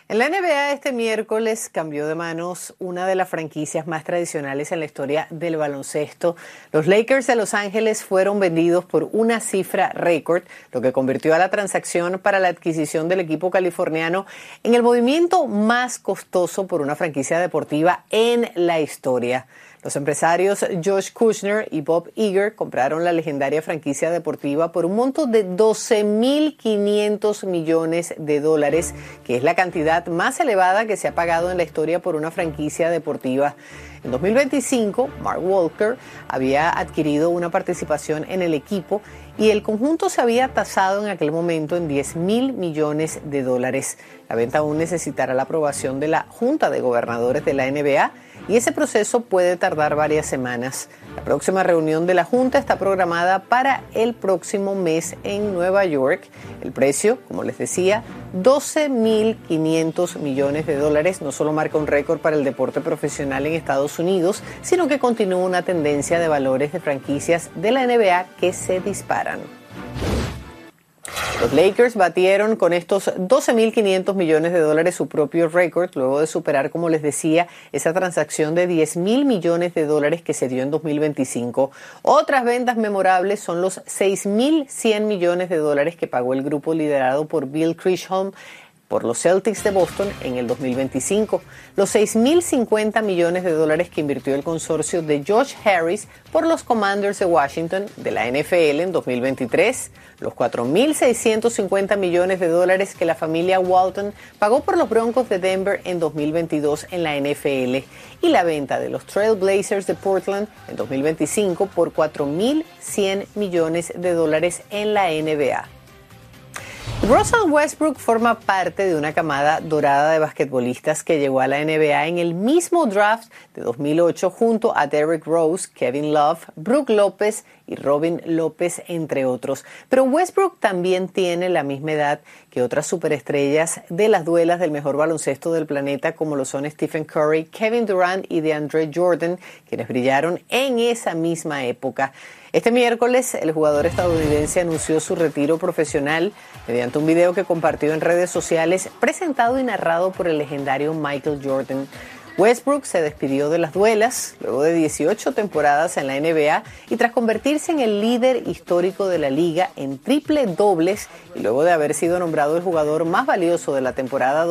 En la NBA este miércoles cambió de manos una de las franquicias más tradicionales en la historia del baloncesto. Los Lakers de Los Ángeles fueron vendidos por una cifra récord, lo que convirtió a la transacción para la adquisición del equipo californiano en el movimiento más costoso por una franquicia deportiva en la historia. Los empresarios Josh Kushner y Bob Iger compraron la legendaria franquicia deportiva por un monto de $12.500 millones, que es la cantidad más elevada que se ha pagado en la historia por una franquicia deportiva. En 2025, Mark Walker había adquirido una participación en el equipo y el conjunto se había tasado en aquel momento en $10.000 millones. La venta aún necesitará la aprobación de la Junta de Gobernadores de la NBA y ese proceso puede tardar varias semanas. La próxima reunión de la Junta está programada para el próximo mes en Nueva York. El precio, como les decía, $12.500 millones, no solo marca un récord para el deporte profesional en Estados Unidos, sino que continúa una tendencia de valores de franquicias de la NBA que se disparan. Los Lakers batieron con estos $12.500 millones su propio récord, luego de superar, como les decía, esa transacción de $10.000 millones que se dio en 2025. Otras ventas memorables son los $6.100 millones que pagó el grupo liderado por Bill Chisholm por los Celtics de Boston en el 2025, los $6.050 millones que invirtió el consorcio de Josh Harris por los Commanders de Washington de la NFL en 2023, los $4.650 millones que la familia Walton pagó por los Broncos de Denver en 2022 en la NFL y la venta de los Trail Blazers de Portland en 2025 por $4.100 millones en la NBA. Russell Westbrook forma parte de una camada dorada de basquetbolistas que llegó a la NBA en el mismo draft de 2008 junto a Derrick Rose, Kevin Love, Brook López y Robin López, entre otros. Pero Westbrook también tiene la misma edad que otras superestrellas de las duelas del mejor baloncesto del planeta, como lo son Stephen Curry, Kevin Durant y DeAndre Jordan, quienes brillaron en esa misma época. Este miércoles, el jugador estadounidense anunció su retiro profesional mediante un video que compartió en redes sociales, presentado y narrado por el legendario Michael Jordan. Westbrook se despidió de las duelas luego de 18 temporadas en la NBA y tras convertirse en el líder histórico de la liga en triple dobles y luego de haber sido nombrado el jugador más valioso de la temporada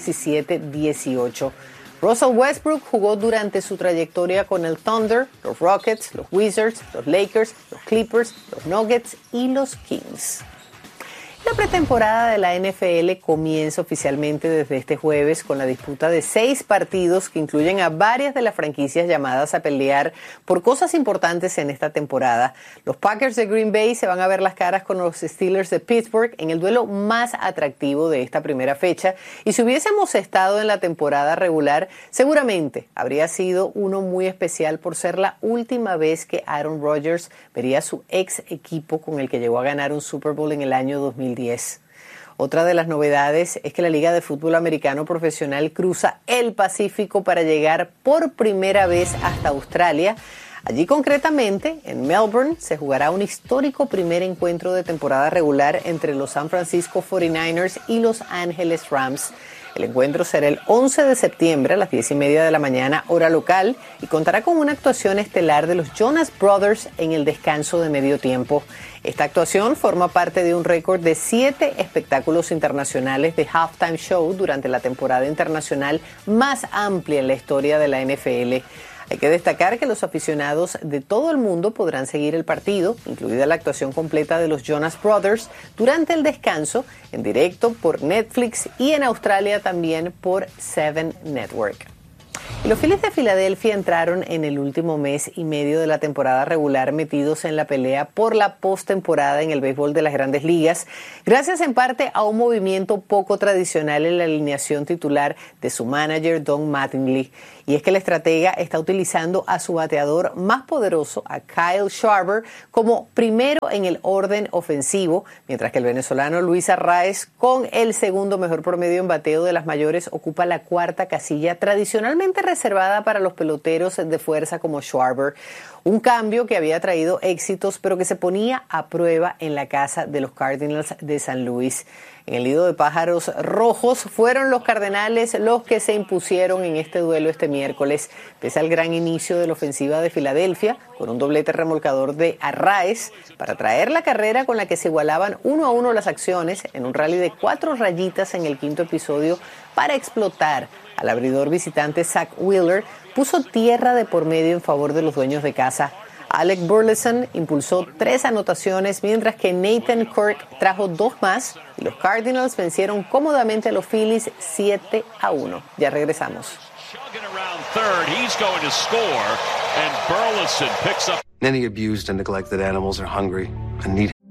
2017-18. Russell Westbrook jugó durante su trayectoria con el Thunder, los Rockets, los Wizards, los Lakers, los Clippers, los Nuggets y los Kings. La pretemporada de la NFL comienza oficialmente desde este jueves con la disputa de 6 partidos que incluyen a varias de las franquicias llamadas a pelear por cosas importantes en esta temporada. Los Packers de Green Bay se van a ver las caras con los Steelers de Pittsburgh en el duelo más atractivo de esta primera fecha, y si hubiésemos estado en la temporada regular, seguramente habría sido uno muy especial por ser la última vez que Aaron Rodgers vería a su ex equipo con el que llegó a ganar un Super Bowl en el año 2010. Otra de las novedades es que la Liga de Fútbol Americano Profesional cruza el Pacífico para llegar por primera vez hasta Australia. Allí concretamente, en Melbourne, se jugará un histórico primer encuentro de temporada regular entre los San Francisco 49ers y Los Ángeles Rams. El encuentro será el 11 de septiembre a las 10:30 de la mañana, hora local, y contará con una actuación estelar de los Jonas Brothers en el descanso de medio tiempo. Esta actuación forma parte de un récord de 7 espectáculos internacionales de halftime show durante la temporada internacional más amplia en la historia de la NFL. Hay que destacar que los aficionados de todo el mundo podrán seguir el partido, incluida la actuación completa de los Jonas Brothers, durante el descanso, en directo por Netflix y en Australia también por Seven Network. Y los Phillies de Filadelfia entraron en el último mes y medio de la temporada regular metidos en la pelea por la postemporada en el béisbol de las Grandes Ligas, gracias en parte a un movimiento poco tradicional en la alineación titular de su manager Don Mattingly. Y es que el estratega está utilizando a su bateador más poderoso, a Kyle Schwarber, como primero en el orden ofensivo, mientras que el venezolano Luis Arraez, con el segundo mejor promedio en bateo de las mayores, ocupa la cuarta casilla tradicionalmente reservada para los peloteros de fuerza como Schwarber. Un cambio que había traído éxitos, pero que se ponía a prueba en la casa de los Cardinals de San Luis. en el nido de pájaros rojos. Fueron los Cardenales los que se impusieron en este duelo este miércoles, pese al gran inicio de la ofensiva de Filadelfia, con un doblete remolcador de Arraez, para traer la carrera con la que se igualaban 1-1 las acciones en un rally de 4 rayitas en el quinto episodio para explotar. Al abridor visitante Zach Wheeler puso tierra de por medio en favor de los dueños de casa. Alec Burleson impulsó 3 anotaciones, mientras que Nathan Kirk trajo 2 más, y los Cardinals vencieron cómodamente a los Phillies 7-1. Ya regresamos. Many abused and neglected animals are hungry and need